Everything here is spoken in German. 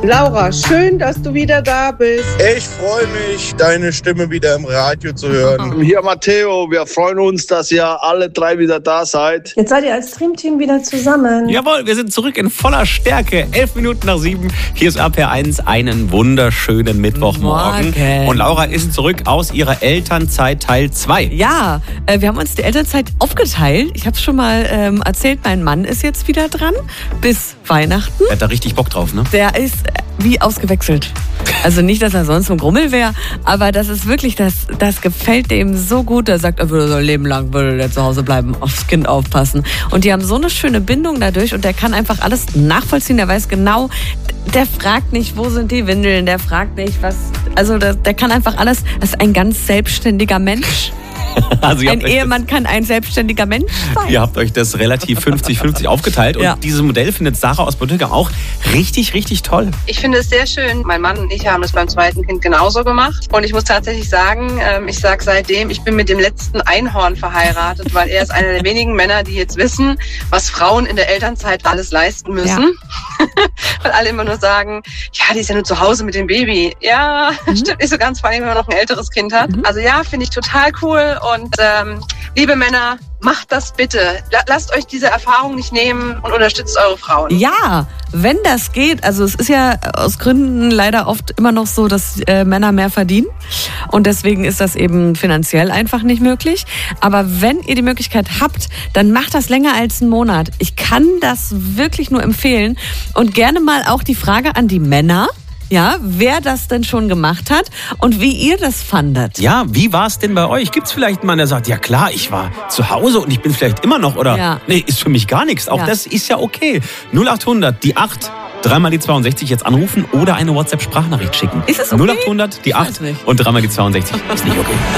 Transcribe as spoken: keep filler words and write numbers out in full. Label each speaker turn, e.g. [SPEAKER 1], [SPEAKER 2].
[SPEAKER 1] Laura, schön, dass du wieder da bist.
[SPEAKER 2] Ich freue mich, deine Stimme wieder im Radio zu hören.
[SPEAKER 3] Hier Matteo, wir freuen uns, dass ihr alle drei wieder da seid.
[SPEAKER 4] Jetzt seid ihr als Streamteam wieder zusammen.
[SPEAKER 5] Jawohl, wir sind zurück in voller Stärke. Elf Minuten nach sieben. Hier ist R P R eins. Einen wunderschönen Mittwochmorgen.
[SPEAKER 6] Morgen.
[SPEAKER 5] Und Laura ist zurück aus ihrer Elternzeit Teil zwei.
[SPEAKER 6] Ja, äh, wir haben uns die Elternzeit aufgeteilt. Ich habe es schon mal ähm, erzählt, mein Mann ist jetzt wieder dran bis Weihnachten.
[SPEAKER 5] Er hat da richtig Bock drauf, ne?
[SPEAKER 6] Der ist äh, wie ausgewechselt. Also nicht, dass er sonst so ein Grummel wäre, aber das ist wirklich, das, das gefällt dem so gut. Er sagt, er würde sein Leben lang würde der zu Hause bleiben, aufs Kind aufpassen. Und die haben so eine schöne Bindung dadurch und der kann einfach alles nachvollziehen. Der weiß genau, der fragt nicht, wo sind die Windeln, der fragt nicht, was, also der, der kann einfach alles. Das ist ein ganz selbstständiger Mensch.
[SPEAKER 5] Also
[SPEAKER 6] ein Ehemann kann ein selbstständiger Mensch sein.
[SPEAKER 5] Ihr habt euch das relativ fünfzig fünfzig aufgeteilt. Und
[SPEAKER 6] ja.
[SPEAKER 5] dieses Modell findet Sarah aus Böttger auch richtig, richtig toll.
[SPEAKER 7] Ich finde es sehr schön. Mein Mann und ich haben das beim zweiten Kind genauso gemacht. Und ich muss tatsächlich sagen, ich sage seitdem, ich bin mit dem letzten Einhorn verheiratet, weil er ist einer der wenigen Männer, die jetzt wissen, was Frauen in der Elternzeit alles leisten müssen. Ja. Weil alle immer nur sagen, ja, die ist ja nur zu Hause mit dem Baby. Ja, mhm. stimmt nicht so ganz, vor allem, wenn man noch ein älteres Kind hat. Mhm. Also ja, finde ich total cool. Und ähm, liebe Männer, macht das bitte. Lasst euch diese Erfahrung nicht nehmen und unterstützt eure Frauen.
[SPEAKER 6] Ja, wenn das geht. Also es ist ja aus Gründen leider oft immer noch so, dass äh, Männer mehr verdienen. Und deswegen ist das eben finanziell einfach nicht möglich. Aber wenn ihr die Möglichkeit habt, dann macht das länger als einen Monat. Ich kann das wirklich nur empfehlen. Und gerne mal auch die Frage an die Männer. Ja, wer das denn schon gemacht hat und wie ihr das fandet.
[SPEAKER 5] Ja, wie war es denn bei euch? Gibt es vielleicht einen Mann, der sagt, ja klar, ich war zu Hause und ich bin vielleicht immer noch, oder
[SPEAKER 6] ja.
[SPEAKER 5] nee, ist für mich gar nichts. Auch
[SPEAKER 6] ja.
[SPEAKER 5] das ist ja okay. null acht hundert, die acht, dreimal die zweiundsechzig jetzt anrufen oder eine WhatsApp-Sprachnachricht schicken.
[SPEAKER 6] Ist es okay?
[SPEAKER 5] null acht hundert, die acht und dreimal die zweiundsechzig. Ist nicht okay.